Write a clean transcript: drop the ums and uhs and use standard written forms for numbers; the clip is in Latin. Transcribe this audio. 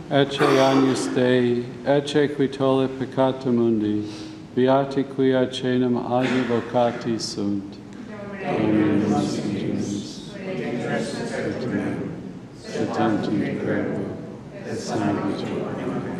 ecce agnus Dei, ecce qui tollit peccata mundi, beati qui ad caenum advocati sunt. Dominus Sanctus, et tantum de verbo, et sanguitum.